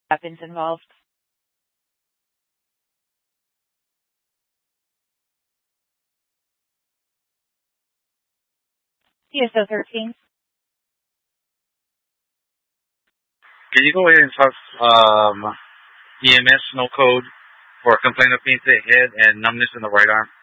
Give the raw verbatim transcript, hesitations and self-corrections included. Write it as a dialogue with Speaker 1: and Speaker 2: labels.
Speaker 1: weapons involved. T S O thirteen.
Speaker 2: Can you go ahead and talk um, E M S, no code, for a complaint of pain to the head and numbness in the right arm?